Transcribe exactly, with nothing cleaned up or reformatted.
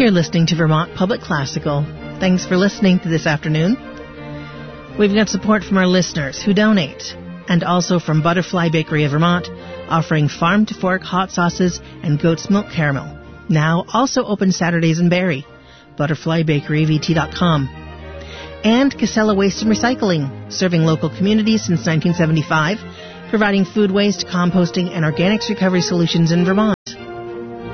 You're listening to Vermont Public Classical. Thanks for listening to this afternoon. We've got support from our listeners who donate, and also from Butterfly Bakery of Vermont, offering farm-to-fork hot sauces and goat's milk caramel. Now also open Saturdays in Barrie. butterfly bakery v t dot com. And Casella Waste and Recycling, serving local communities since nineteen seventy-five, providing food waste, composting, and organics recovery solutions in Vermont.